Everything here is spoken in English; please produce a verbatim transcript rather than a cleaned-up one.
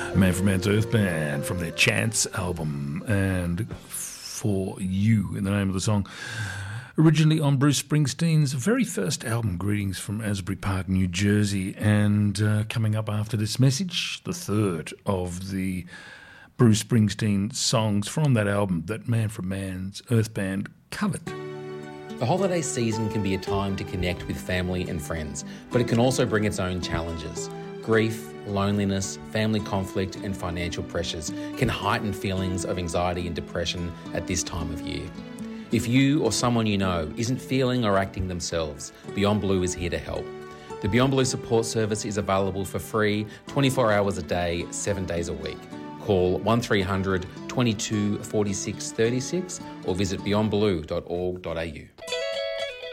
Man from Man's Earth Band from their Chance album, and For You in the name of the song. Originally on Bruce Springsteen's very first album, Greetings from Asbury Park, New Jersey, and uh, coming up after this message, the third of the Bruce Springsteen songs from that album that Man from Man's Earth Band covered. The holiday season can be a time to connect with family and friends, but it can also bring its own challenges. Grief, loneliness, family conflict and financial pressures can heighten feelings of anxiety and depression at this time of year. If you or someone you know isn't feeling or acting themselves, Beyond Blue is here to help. The Beyond Blue support service is available for free twenty-four hours a day, seven days a week. Call one three hundred, twenty-two, forty-six, thirty-six or visit beyond blue dot org dot a u.